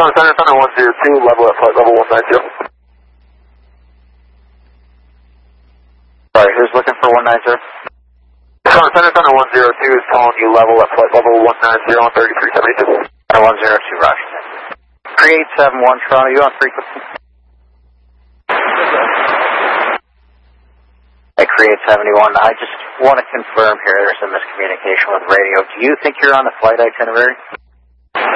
Center 102, level at flight level 190. Sorry, who's looking for 190? Center 102 is calling you level at flight level 190 on 3372. 102, roger. 3871 Toronto, you on frequency? Hey, Create 71, I just want to confirm here there's a miscommunication with radio. Do you think you're on the flight itinerary?